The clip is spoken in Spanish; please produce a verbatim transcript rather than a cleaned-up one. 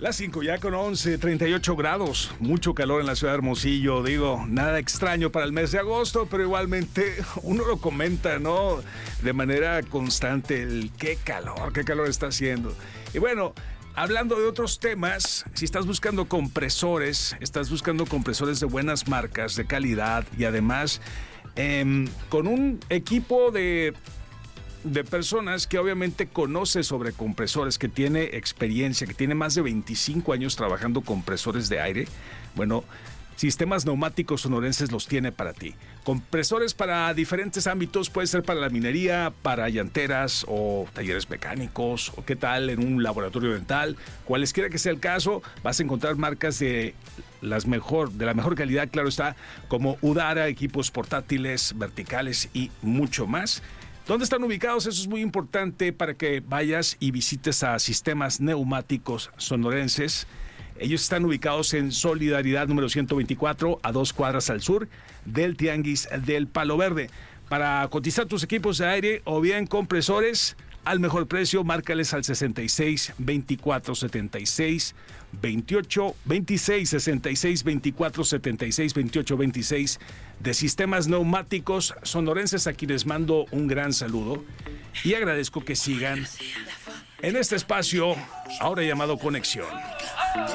Las cinco ya con once, treinta y ocho grados, mucho calor en la ciudad de Hermosillo, digo, nada extraño para el mes de agosto, pero igualmente uno lo comenta, ¿no? De manera constante, el qué calor, qué calor está haciendo. Y bueno, hablando de otros temas, si estás buscando compresores, estás buscando compresores de buenas marcas, de calidad y además eh, con un equipo de... de personas que obviamente conoce sobre compresores, que tiene experiencia, que tiene más de veinticinco años trabajando compresores de aire. Bueno, Sistemas Neumáticos Sonorenses los tiene para ti. Compresores para diferentes ámbitos, puede ser para la minería, para llanteras o talleres mecánicos, o qué tal en un laboratorio dental. Cualesquiera que sea el caso, vas a encontrar marcas de las mejor, de la mejor calidad, claro está, como Udara, equipos portátiles, verticales y mucho más. ¿Dónde están ubicados? Eso es muy importante para que vayas y visites a Sistemas Neumáticos Sonorenses. Ellos están ubicados en Solidaridad número ciento veinticuatro, a dos cuadras al sur del Tianguis del Palo Verde. Para cotizar tus equipos de aire o bien compresores al mejor precio, márcales al sesenta y seis, veinticuatro, setenta y seis, veintiocho, veintiséis, sesenta y seis, veinticuatro, setenta y seis, veintiocho, veintiséis de Sistemas Neumáticos Sonorenses, a quienes mando un gran saludo y agradezco que sigan en este espacio ahora llamado Conexión.